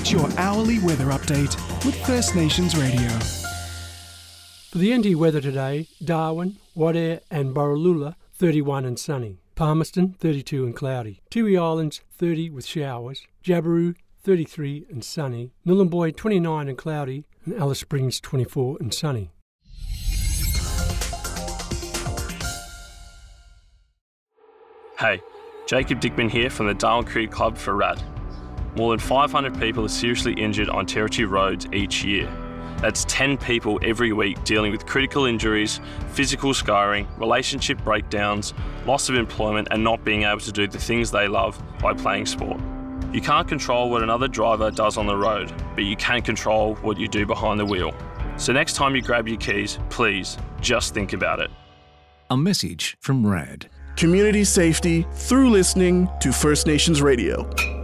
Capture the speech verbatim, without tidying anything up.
Get your hourly weather update with First Nations Radio. For the N T weather today, Darwin, Wadeye and Borroloola, thirty-one and sunny. Palmerston, thirty-two and cloudy. Tiwi Islands, thirty with showers. Jabiru, thirty-three and sunny. Nhulunbuy, twenty-nine and cloudy. And Alice Springs, twenty-four and sunny. Hey, Jacob Dickman here from the Darwin Cricket Club for R A D. More than five hundred people are seriously injured on territory roads each year. That's ten people every week dealing with critical injuries, physical scarring, relationship breakdowns, loss of employment and not being able to do the things they love by playing sport. You can't control what another driver does on the road, but you can control what you do behind the wheel. So next time you grab your keys, please just think about it. A message from R A D. Community safety through listening to First Nations Radio.